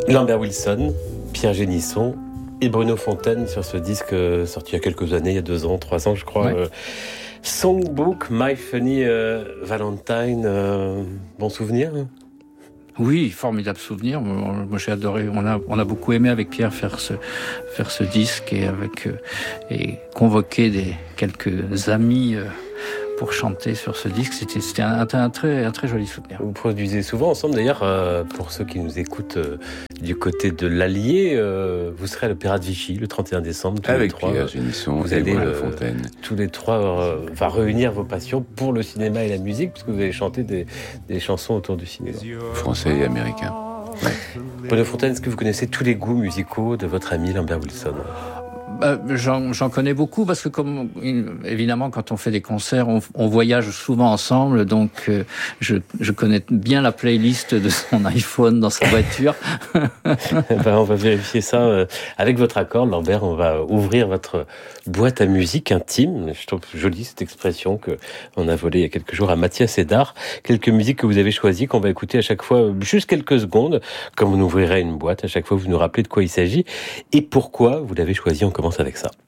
Lambert Wilson, Pierre Génisson et Bruno Fontaine sur ce disque sorti il y a quelques années, il y a 2 ans, 3 ans je crois. Ouais. Songbook, My Funny Valentine, bon souvenir? Oui, formidable souvenir. Moi, j'ai adoré. On a beaucoup aimé avec Pierre faire ce disque et convoquer quelques amis pour chanter sur ce disque. C'était un très joli souvenir. Vous produisez souvent ensemble. D'ailleurs, pour ceux qui nous écoutent du côté de l'Allier, vous serez à l'Opéra de Vichy le 31 décembre. Avec Pierre Génisson et Bruno Fontaine. Tous les trois réunir vos passions pour le cinéma et la musique, puisque vous allez chanter des chansons autour du cinéma. Français et américain. Ouais. Bruno Fontaine, est-ce que vous connaissez tous les goûts musicaux de votre ami Lambert Wilson ? J'en connais beaucoup parce que évidemment quand on fait des concerts on voyage souvent ensemble, donc je connais bien la playlist de son iPhone dans sa voiture. On va vérifier ça avec votre accord, Lambert. On va ouvrir votre boîte à musique intime. Je trouve jolie cette expression qu'on a volée il y a quelques jours à Mathias Hédard. Quelques musiques que vous avez choisies, qu'on va écouter à chaque fois juste quelques secondes, comme on ouvrirait une boîte. À chaque fois vous nous rappelez de quoi il s'agit et pourquoi vous l'avez choisi. On commence avec ça.